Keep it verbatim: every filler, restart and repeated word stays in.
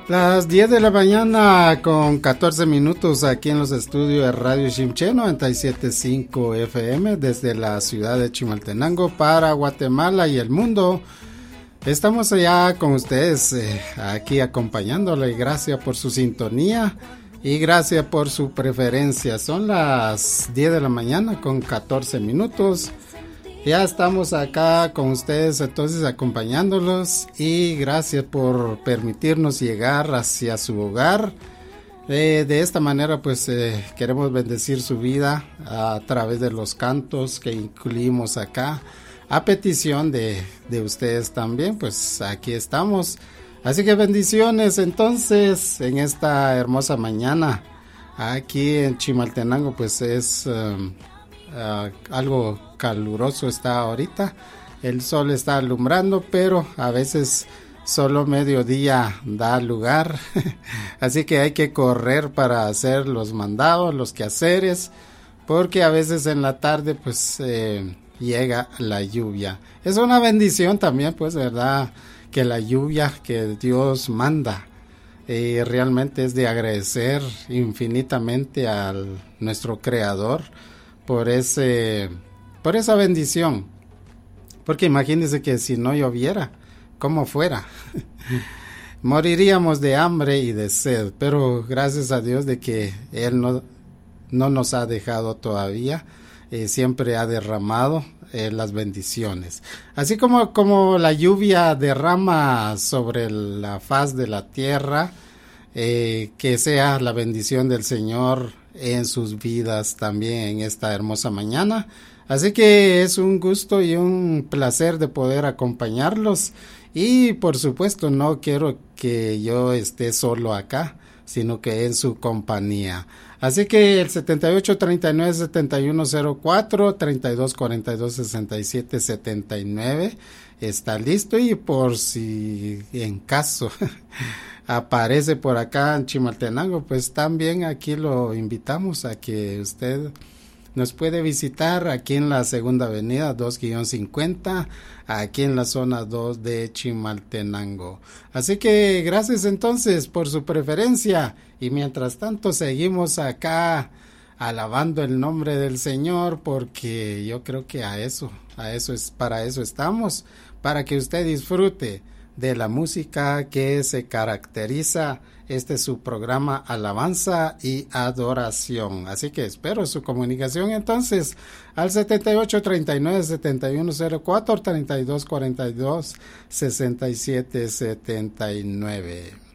Las diez de la mañana con catorce minutos aquí en los estudios de Radio Ximché noventa y siete punto cinco F M desde la ciudad de Chimaltenango para Guatemala y el mundo. Estamos allá con ustedes eh, aquí acompañándole. Gracias por su sintonía y gracias por su preferencia. Son las diez de la mañana con catorce minutos. Ya estamos acá con ustedes entonces acompañándolos y gracias por permitirnos llegar hacia su hogar. Eh, de esta manera pues eh, queremos bendecir su vida a través de los cantos que incluimos acá. A petición de, de ustedes también, pues aquí estamos. Así que bendiciones entonces en esta hermosa mañana. Aquí en Chimaltenango pues es um, uh, algo caluroso está ahorita. El sol está alumbrando, pero a veces solo mediodía da lugar. Así que hay que correr para hacer los mandados, los quehaceres, porque a veces en la tarde pues eh, llega la lluvia. Es una bendición también, pues, ¿verdad? Que la lluvia que Dios manda eh, realmente es de agradecer infinitamente a nuestro Creador por ese, por esa bendición. Porque imagínense que si no lloviera, ¿cómo fuera? Moriríamos de hambre y de sed, pero gracias a Dios de que Él no, no nos ha dejado todavía. Eh, siempre ha derramado eh, las bendiciones. Así como, como la lluvia derrama sobre la faz de la tierra, eh, que sea la bendición del Señor en sus vidas también en esta hermosa mañana. Así que es un gusto y un placer de poder acompañarlos. Y por supuesto no quiero que yo esté solo acá, sino que en su compañía. Así que el setenta y ocho, treinta y nueve, setenta y uno cero cuatro, treinta y dos, cuarenta y dos, sesenta y siete, setenta y nueve está listo, y por si en caso aparece por acá en Chimaltenango, pues también aquí lo invitamos a que usted nos puede visitar aquí en la segunda avenida dos cincuenta, aquí en la zona dos de Chimaltenango. Así que gracias entonces por su preferencia, y mientras tanto seguimos acá alabando el nombre del Señor, porque yo creo que a eso, a eso es, para eso estamos, para que usted disfrute de la música que se caracteriza. Este es su programa Alabanza y Adoración. Así que espero su comunicación entonces al setenta y ocho, treinta y nueve, setenta y uno cero cuatro, treinta y dos, cuarenta y dos, sesenta y siete, setenta y nueve.